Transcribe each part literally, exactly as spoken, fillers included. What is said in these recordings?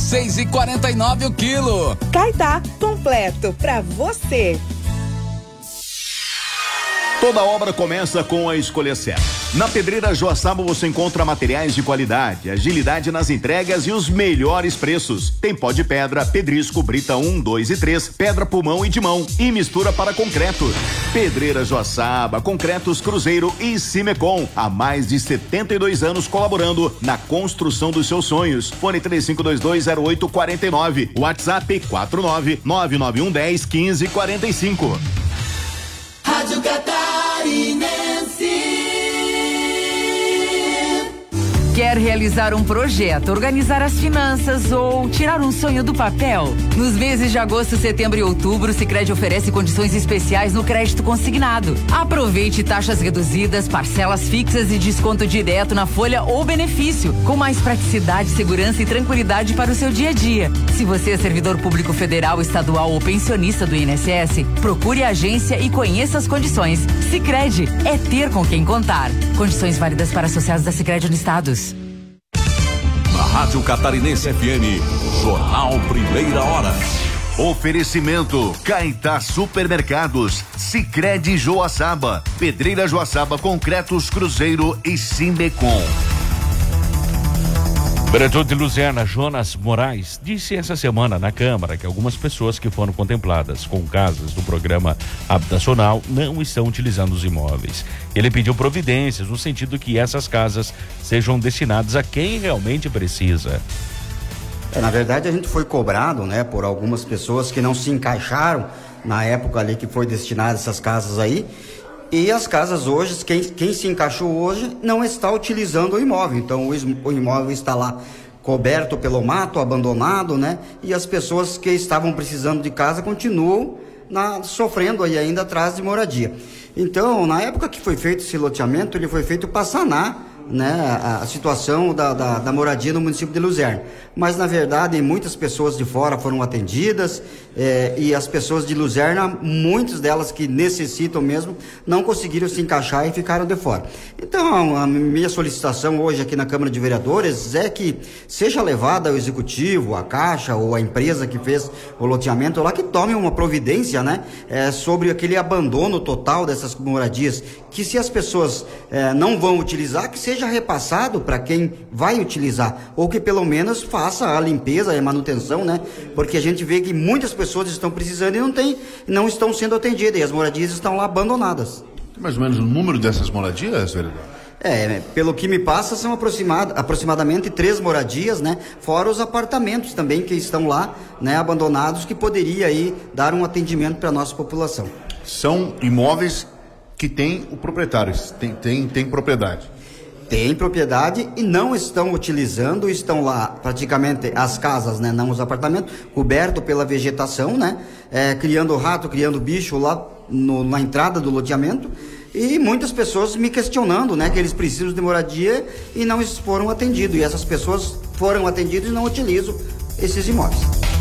seis e quarenta e nove o quilo. Caetá, completo pra você. Toda obra começa com a escolha certa. Na Pedreira Joaçaba você encontra materiais de qualidade, agilidade nas entregas e os melhores preços. Tem pó de pedra, pedrisco, brita um, dois e três, pedra pulmão e de mão e mistura para concreto. Pedreira Joaçaba, Concretos Cruzeiro e Cimecom. Há mais de setenta e dois anos colaborando na construção dos seus sonhos. Fone três cinco dois dois zero oito quatro nove. WhatsApp quatro nove nove nove um um zero um cinco quatro cinco. Rádio Catarinense. Quer realizar um projeto, organizar as finanças ou tirar um sonho do papel? Nos meses de agosto, setembro e outubro, o Sicredi oferece condições especiais no crédito consignado. Aproveite taxas reduzidas, parcelas fixas e desconto direto na folha ou benefício, com mais praticidade, segurança e tranquilidade para o seu dia a dia. Se você é servidor público federal, estadual ou pensionista do I N S S, procure a agência e conheça as condições. Sicredi é ter com quem contar. Condições válidas para associados da Sicredi Unistados. Na Rádio Catarinense F M, Jornal Primeira Hora. Oferecimento Caetá Supermercados, Sicredi Joaçaba, Pedreira Joaçaba, Concretos Cruzeiro e Cimecom. O vereador de Luzerna, Jonas Moraes, disse essa semana na Câmara que algumas pessoas que foram contempladas com casas do programa habitacional não estão utilizando os imóveis. Ele pediu providências no sentido que essas casas sejam destinadas a quem realmente precisa. É, na verdade, a gente foi cobrado, né, por algumas pessoas que não se encaixaram na época ali que foi destinada essas casas aí. E as casas hoje, quem, quem se encaixou hoje não está utilizando o imóvel. Então o, o imóvel está lá coberto pelo mato, abandonado, né? E as pessoas que estavam precisando de casa continuam na, sofrendo aí ainda atrás de moradia. Então, na época que foi feito esse loteamento, ele foi feito para sanar, né, a, a situação da, da, da moradia no município de Luzerna. Mas, na verdade, muitas pessoas de fora foram atendidas, eh, e as pessoas de Luzerna, muitas delas que necessitam mesmo, não conseguiram se encaixar e ficaram de fora. Então, a minha solicitação hoje aqui na Câmara de Vereadores é que seja levada ao Executivo, a Caixa ou a empresa que fez o loteamento lá, que tome uma providência, né, eh, sobre aquele abandono total dessas moradias, que se as pessoas eh, não vão utilizar, que seja repassado para quem vai utilizar, ou que pelo menos faça a limpeza e a manutenção, né? Porque a gente vê que muitas pessoas estão precisando e não tem, não estão sendo atendidas, e as moradias estão lá abandonadas. Tem mais ou menos o número dessas moradias, vereador? É, pelo que me passa, são aproximado, aproximadamente três moradias, né? Fora os apartamentos também que estão lá, né, abandonados, que poderia aí dar um atendimento para a nossa população. São imóveis que têm o proprietário, tem, tem, tem propriedade. Tem propriedade e não estão utilizando, estão lá praticamente as casas, né, não os apartamentos, coberto pela vegetação, né, é, criando rato, criando bicho lá no, na entrada do loteamento, e muitas pessoas me questionando, né, que eles precisam de moradia e não foram atendidos, e essas pessoas foram atendidas e não utilizam esses imóveis.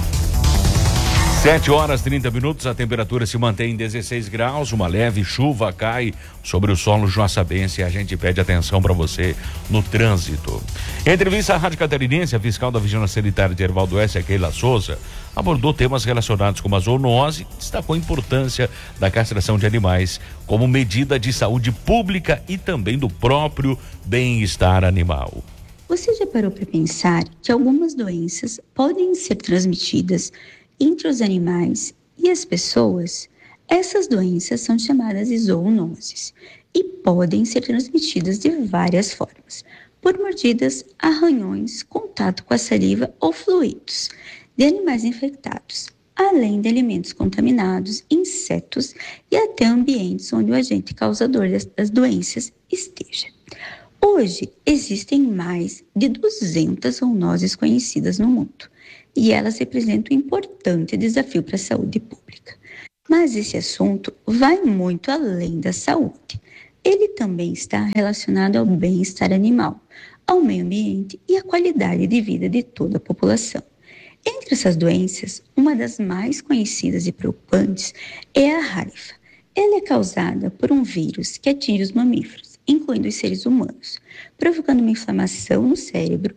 sete horas e trinta minutos, a temperatura se mantém em dezesseis graus, uma leve chuva cai sobre o solo joaçabense e a gente pede atenção para você no trânsito. Em entrevista à Rádio Catarinense, a fiscal da Vigilância Sanitária de Erval do Oeste, Keila Souza, abordou temas relacionados com a zoonose e destacou a importância da castração de animais como medida de saúde pública e também do próprio bem-estar animal. Você já parou para pensar que algumas doenças podem ser transmitidas entre os animais e as pessoas? Essas doenças são chamadas de zoonoses e podem ser transmitidas de várias formas, por mordidas, arranhões, contato com a saliva ou fluidos de animais infectados, além de alimentos contaminados, insetos e até ambientes onde o agente causador das doenças esteja. Hoje, existem mais de duzentas zoonoses conhecidas no mundo, e elas representam um importante desafio para a saúde pública. Mas esse assunto vai muito além da saúde. Ele também está relacionado ao bem-estar animal, ao meio ambiente e à qualidade de vida de toda a população. Entre essas doenças, uma das mais conhecidas e preocupantes é a raiva. Ela é causada por um vírus que atinge os mamíferos, incluindo os seres humanos, provocando uma inflamação no cérebro,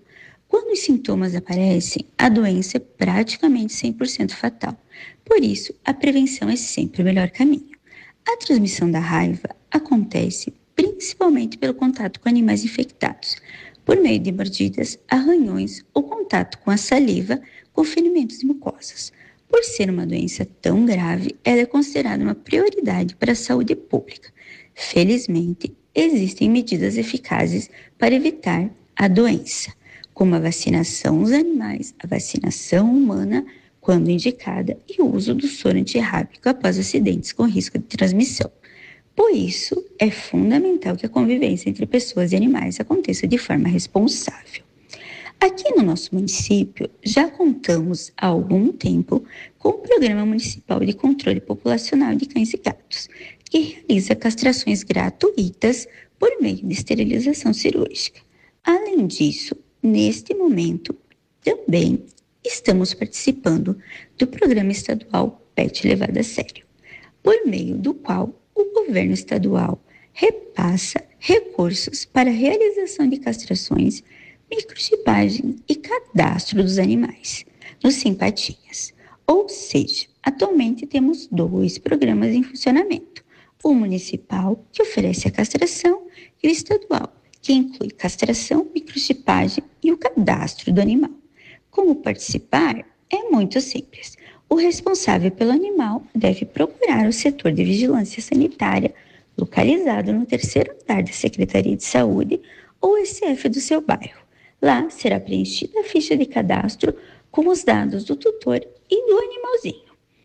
Quando os sintomas aparecem, a doença é praticamente cem por cento fatal. Por isso, a prevenção é sempre o melhor caminho. A transmissão da raiva acontece principalmente pelo contato com animais infectados, por meio de mordidas, arranhões ou contato com a saliva com ferimentos de mucosas. Por ser uma doença tão grave, ela é considerada uma prioridade para a saúde pública. Felizmente, existem medidas eficazes para evitar a doença, como a vacinação dos animais, a vacinação humana, quando indicada, e o uso do soro antirrábico após acidentes com risco de transmissão. Por isso, é fundamental que a convivência entre pessoas e animais aconteça de forma responsável. Aqui no nosso município, já contamos há algum tempo com o Programa Municipal de Controle Populacional de Cães e Gatos, que realiza castrações gratuitas por meio de esterilização cirúrgica. Além disso, neste momento, também estamos participando do Programa Estadual Pet Levado a Sério, por meio do qual o governo estadual repassa recursos para a realização de castrações, microchipagem e cadastro dos animais nos Simpatinhas. Ou seja, atualmente temos dois programas em funcionamento: o municipal, que oferece a castração, e o estadual, que inclui castração, microchipagem e o cadastro do animal. Como participar? É muito simples. O responsável pelo animal deve procurar o setor de vigilância sanitária localizado no terceiro andar da Secretaria de Saúde ou S F do seu bairro. Lá será preenchida a ficha de cadastro com os dados do tutor e do animalzinho.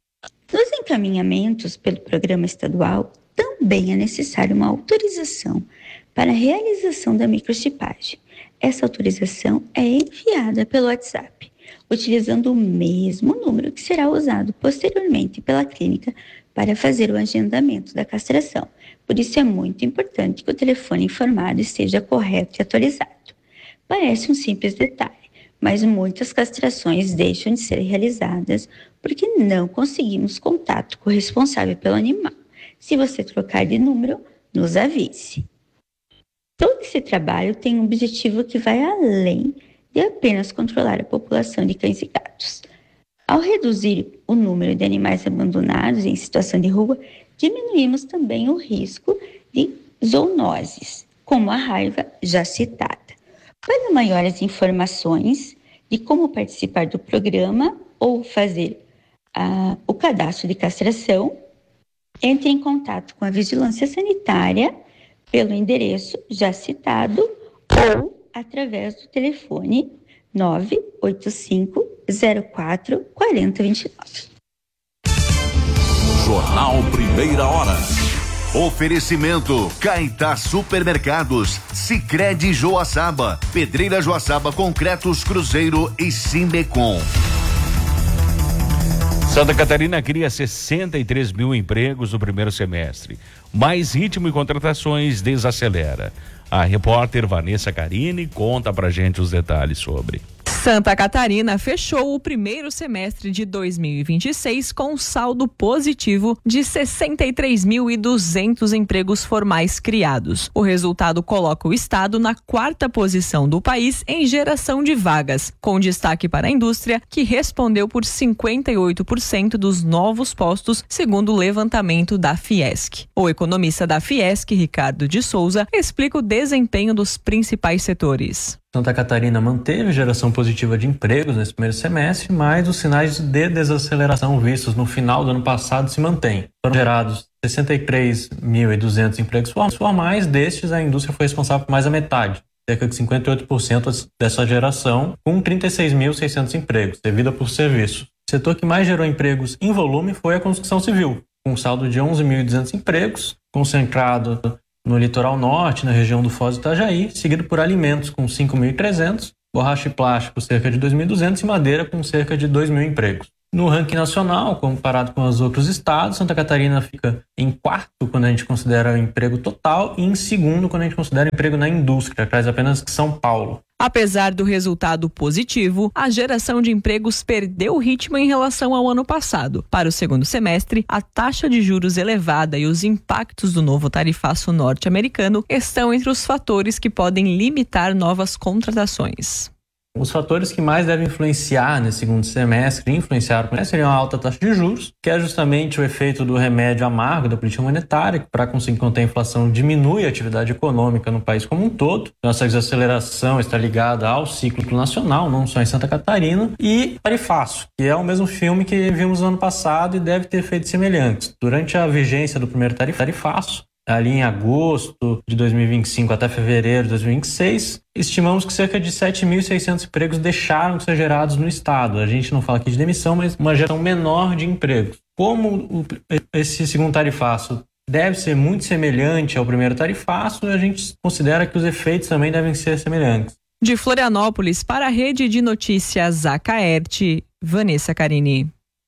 Nos encaminhamentos pelo programa estadual, também é necessária uma autorização para a realização da microchipagem. Essa autorização é enviada pelo WhatsApp, utilizando o mesmo número que será usado posteriormente pela clínica para fazer o agendamento da castração. Por isso é muito importante que o telefone informado esteja correto e atualizado. Parece um simples detalhe, mas muitas castrações deixam de ser realizadas porque não conseguimos contato com o responsável pelo animal. Se você trocar de número, nos avise. Todo esse trabalho tem um objetivo que vai além de apenas controlar a população de cães e gatos. Ao reduzir o número de animais abandonados em situação de rua, diminuímos também o risco de zoonoses, como a raiva já citada. Para maiores informações de como participar do programa ou fazer uh, o cadastro de castração, entre em contato com a Vigilância Sanitária pelo endereço já citado ou através do telefone nove oito cinco, zero quatro, quatro zero dois nove. Jornal Primeira Hora. Oferecimento Caetá Supermercados, Sicredi Joaçaba, Pedreira Joaçaba Concretos Cruzeiro e Simbecom. Santa Catarina cria sessenta e três mil empregos no primeiro semestre. Mais ritmo e contratações desacelera. A repórter Vanessa Carini conta pra gente os detalhes sobre. Santa Catarina fechou o primeiro semestre de dois mil e vinte e seis com um saldo positivo de sessenta e três mil e duzentos empregos formais criados. O resultado coloca o estado na quarta posição do país em geração de vagas, com destaque para a indústria, que respondeu por cinquenta e oito por cento dos novos postos, segundo o levantamento da Fiesc. O economista da Fiesc, Ricardo de Souza, explica o desempenho dos principais setores. Santa Catarina manteve geração positiva de empregos nesse primeiro semestre, mas os sinais de desaceleração vistos no final do ano passado se mantêm. Foram gerados sessenta e três mil e duzentos empregos formais, destes a indústria foi responsável por mais da metade, cerca de cinquenta e oito por cento dessa geração, com trinta e seis mil e seiscentos empregos, servida por serviço. O setor que mais gerou empregos em volume foi a construção civil, com um saldo de onze mil e duzentos empregos, concentrado no litoral norte, na região do Foz do Itajaí, seguido por alimentos com cinco mil e trezentos, borracha e plástico cerca de dois mil e duzentos e madeira com cerca de dois mil empregos. No ranking nacional, comparado com os outros estados, Santa Catarina fica em quarto quando a gente considera o emprego total e em segundo quando a gente considera o emprego na indústria, atrás apenas de São Paulo. Apesar do resultado positivo, a geração de empregos perdeu ritmo em relação ao ano passado. Para o segundo semestre, a taxa de juros elevada e os impactos do novo tarifaço norte-americano estão entre os fatores que podem limitar novas contratações. Os fatores que mais devem influenciar nesse segundo semestre, influenciaram com seriam a alta taxa de juros, que é justamente o efeito do remédio amargo da política monetária, que para conseguir conter a inflação diminui a atividade econômica no país como um todo. Então essa desaceleração está ligada ao ciclo nacional, não só em Santa Catarina, e tarifaço, que é o mesmo filme que vimos no ano passado e deve ter efeitos semelhantes. Durante a vigência do primeiro tarifaço, ali em agosto de dois mil e vinte e cinco até fevereiro de dois mil e vinte e seis, estimamos que cerca de sete mil e seiscentos empregos deixaram de ser gerados no estado. A gente não fala aqui de demissão, mas uma geração menor de empregos. Como o, esse segundo tarifaço deve ser muito semelhante ao primeiro tarifaço, a gente considera que os efeitos também devem ser semelhantes. De Florianópolis, para a Rede de Notícias Acaerte, Vanessa Carini.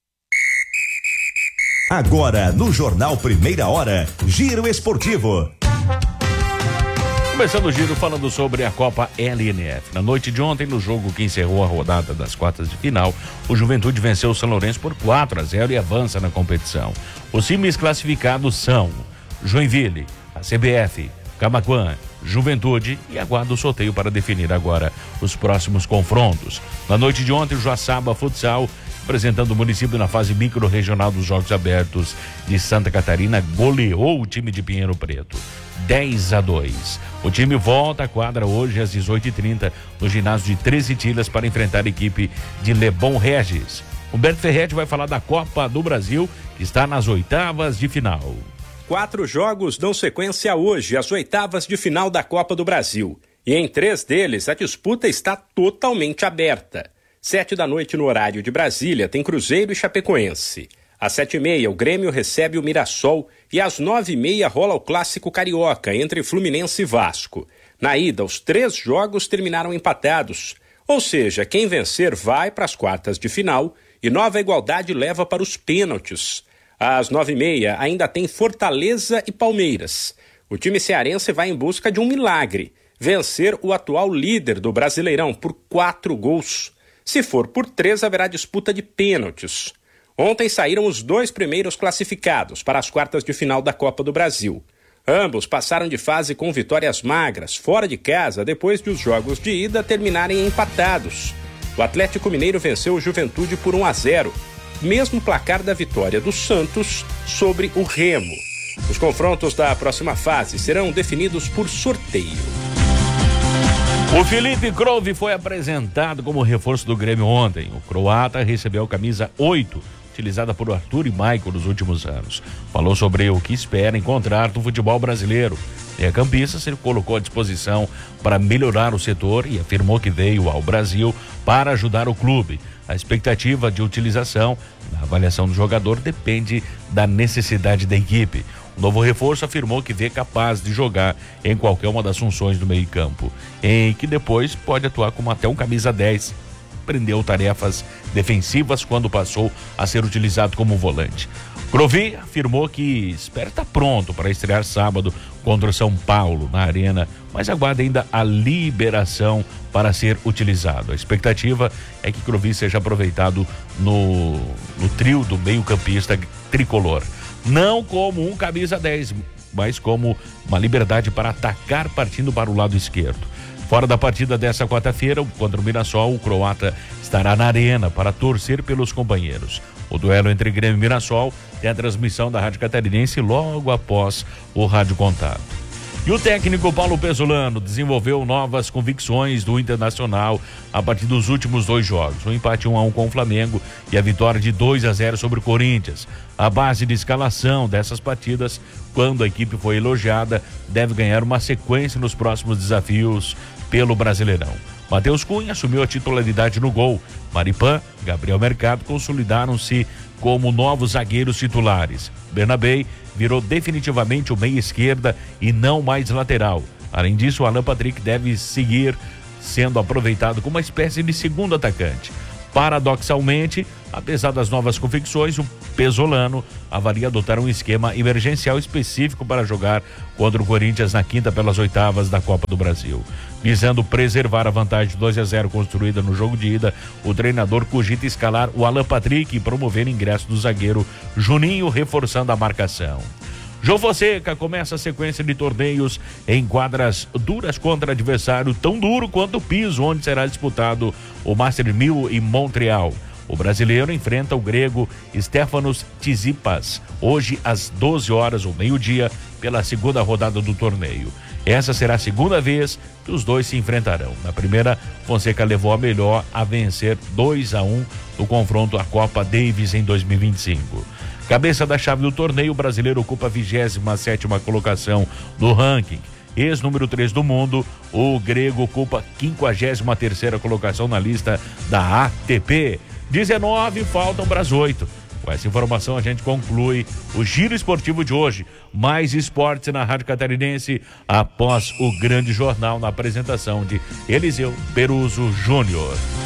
Agora, no Jornal Primeira Hora, Giro Esportivo. Começando o giro falando sobre a Copa L N F. Na noite de ontem, no jogo que encerrou a rodada das quartas de final, o Juventude venceu o São Lourenço por quatro a zero e avança na competição. Os times classificados são Joinville, a C B F, Camaquã, Juventude e aguarda o sorteio para definir agora os próximos confrontos. Na noite de ontem, o Joaçaba Futsal, representando o município na fase micro-regional dos Jogos Abertos de Santa Catarina, goleou o time de Pinheiro Preto, dez a dois. O time volta à quadra hoje às dezoito e trinta no ginásio de Três Itilhas para enfrentar a equipe de Lebon Regis. Humberto Ferretti vai falar da Copa do Brasil, que está nas oitavas de final. Quatro jogos dão sequência hoje às oitavas de final da Copa do Brasil. E em três deles a disputa está totalmente aberta. Sete da noite no horário de Brasília tem Cruzeiro e Chapecoense. Às sete e meia o Grêmio recebe o Mirassol e às nove e meia rola o clássico carioca entre Fluminense e Vasco. Na ida, os três jogos terminaram empatados. Ou seja, quem vencer vai para as quartas de final e Nova Igualdade leva para os pênaltis. Às nove e meia ainda tem Fortaleza e Palmeiras. O time cearense vai em busca de um milagre, vencer o atual líder do Brasileirão por quatro gols. Se for por três, haverá disputa de pênaltis. Ontem saíram os dois primeiros classificados para as quartas de final da Copa do Brasil. Ambos passaram de fase com vitórias magras, fora de casa, depois de os jogos de ida terminarem empatados. O Atlético Mineiro venceu o Juventude por um a zero, mesmo placar da vitória do Santos sobre o Remo. Os confrontos da próxima fase serão definidos por sorteio. O Felipe Krove foi apresentado como reforço do Grêmio ontem. O croata recebeu a camisa oito, utilizada por Arthur e Maicon nos últimos anos. Falou sobre o que espera encontrar no futebol brasileiro. E a campista se colocou à disposição para melhorar o setor e afirmou que veio ao Brasil para ajudar o clube. A expectativa de utilização na avaliação do jogador depende da necessidade da equipe. O novo reforço afirmou que vê capaz de jogar em qualquer uma das funções do meio-campo, em que depois pode atuar como até um camisa dez. Prendeu tarefas defensivas quando passou a ser utilizado como volante. Crovi afirmou que espera estar pronto para estrear sábado contra o São Paulo na Arena, mas aguarda ainda a liberação para ser utilizado. A expectativa é que Crovi seja aproveitado no, no trio do meio-campista tricolor. Não como um camisa dez, mas como uma liberdade para atacar partindo para o lado esquerdo. Fora da partida dessa quarta-feira, contra o Mirassol, o croata estará na arena para torcer pelos companheiros. O duelo entre Grêmio e Mirassol tem a transmissão da Rádio Catarinense logo após o Rádio Contato. E o técnico Paulo Pesolano desenvolveu novas convicções do Internacional a partir dos últimos dois jogos. O empate um a um com o Flamengo e a vitória de dois a zero sobre o Corinthians. A base de escalação dessas partidas, quando a equipe foi elogiada, deve ganhar uma sequência nos próximos desafios pelo Brasileirão. Matheus Cunha assumiu a titularidade no gol. Maripan, Gabriel Mercado consolidaram-se como novos zagueiros titulares. Bernabei virou definitivamente o meia esquerda e não mais lateral. Além disso, o Alan Patrick deve seguir sendo aproveitado como uma espécie de segundo atacante. Paradoxalmente, apesar das novas confecções, o Pesolano avalia adotar um esquema emergencial específico para jogar contra o Corinthians na quinta pelas oitavas da Copa do Brasil. Visando preservar a vantagem de dois a zero construída no jogo de ida, o treinador cogita escalar o Alan Patrick e promover o ingresso do zagueiro Juninho, reforçando a marcação. João Fonseca começa a sequência de torneios em quadras duras contra adversário tão duro quanto o piso onde será disputado o Master mil em Montreal. O brasileiro enfrenta o grego Stefanos Tsitsipas, hoje às doze horas ou meio-dia, pela segunda rodada do torneio. Essa será a segunda vez que os dois se enfrentarão. Na primeira, Fonseca levou a melhor a vencer dois a um no confronto à Copa Davis em dois mil e vinte e cinco. Cabeça da chave do torneio, o brasileiro ocupa a vigésima sétima colocação do ranking. Ex-número três do mundo, o grego ocupa a quinquagésima terceira colocação na lista da A T P. dezenove, faltam para as oito. Com essa informação a gente conclui o Giro Esportivo de hoje. Mais esportes na Rádio Catarinense após o grande jornal na apresentação de Eliseu Peruso Júnior.